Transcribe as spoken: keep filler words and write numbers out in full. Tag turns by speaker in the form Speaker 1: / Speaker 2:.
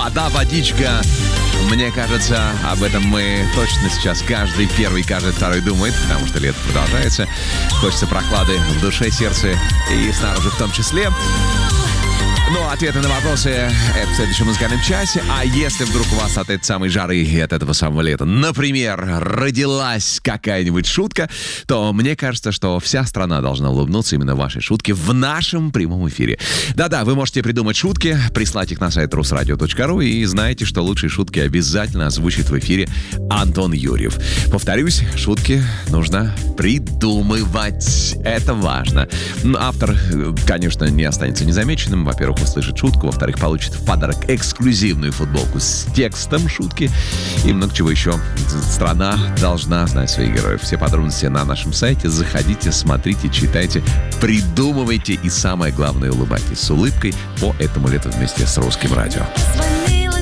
Speaker 1: вода, водичка. Мне кажется, об этом мы точно сейчас каждый первый, каждый второй думает, потому что лето продолжается. Хочется прохлады в душе, сердце и снаружи в том числе. Ну, ответы на вопросы — это в следующем музыкальном часе. А если вдруг у вас от этой самой жары и от этого самого лета, например, родилась какая-нибудь шутка, то мне кажется, что вся страна должна улыбнуться именно вашей шутке в нашем прямом эфире. Да-да, вы можете придумать шутки, прислать их на сайт русрадио точка ру, и знаете, что лучшие шутки обязательно озвучит в эфире Антон Юрьев. Повторюсь, шутки нужно придумывать. Это важно. Автор, конечно, не останется незамеченным. Во-первых, услышит шутку, во-вторых, получит в подарок эксклюзивную футболку с текстом шутки и много чего еще. Страна должна знать своих героев. Все подробности на нашем сайте. Заходите, смотрите, читайте, придумывайте и, самое главное, улыбайтесь с улыбкой по этому лету вместе с Русским радио.